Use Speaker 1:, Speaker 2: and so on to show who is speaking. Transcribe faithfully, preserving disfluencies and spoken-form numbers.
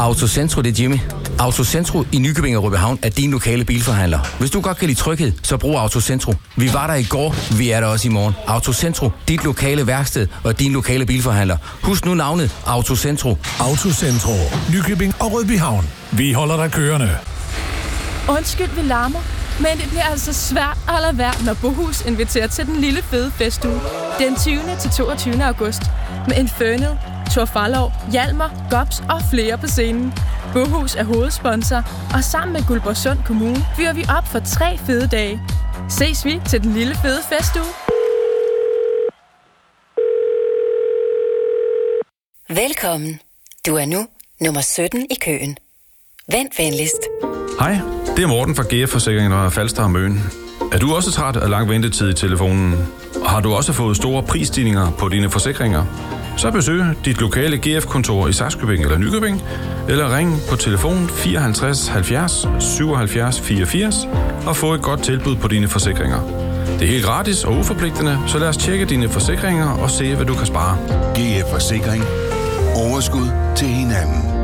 Speaker 1: Autocentro, det er Jimmy. Autocentro i Nykøbing og Rødbyhavn er din lokale bilforhandler. Hvis du godt kan lide tryghed, så brug Autocentro. Vi var der i går, vi er der også i morgen. Autocentro, dit lokale værksted og din lokale bilforhandler. Husk nu navnet Autocentro.
Speaker 2: Autocentro, Nykøbing og Rødbyhavn. Vi holder dig kørende.
Speaker 3: Undskyld, vi larmer, men det bliver altså svært at lade være, når Bohus inviterer til den lille fede festuge. Den tyvende til toogtyvende august. Med Infernal, Thor Farlov, Hjalmar, Gops og flere på scenen. Bohus er hovedsponsor, og sammen med Guldborgsund Kommune fyrer vi op for tre fede dage. Ses vi til den lille fede festuge.
Speaker 4: Velkommen. Du er nu nummer sytten i køen. Vent venligst.
Speaker 5: Hej, det er Morten fra G F Forsikring og Falster og Møn. Er du også træt af lang ventetid i telefonen? Og har du også fået store prisstigninger på dine forsikringer? Så besøg dit lokale G F-kontor i Sakskøbing eller Nykøbing, eller ring på telefon fireoghalvtreds halvfjerds syvoghalvfjerds fireogfirs og få et godt tilbud på dine forsikringer. Det er helt gratis og uforpligtende, så lad os tjekke dine forsikringer og se, hvad du kan spare.
Speaker 6: G F Forsikring. Overskud til hinanden.